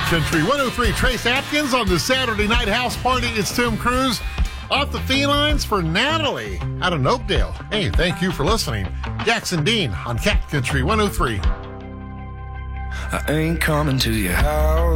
Country 103, Trace Atkins on the Saturday Night House Party. It's Tim Cruz. Off the felines for Natalie out of Oakdale. Hey, thank you for listening. Jackson Dean on Cat Country 103. I ain't coming to your house.